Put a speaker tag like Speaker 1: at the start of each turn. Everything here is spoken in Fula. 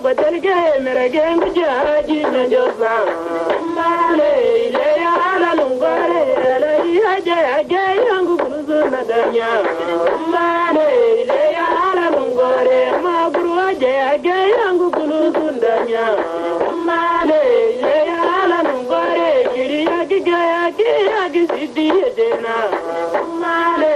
Speaker 1: paterge merege mjaji najosa male ile ala lungare ala haja haja yangu kuzu nadanya male ile ala lungare maguru haja haja yangu kuzu ndanya male ile ala lungare kiriya gaya gaya gidi dena male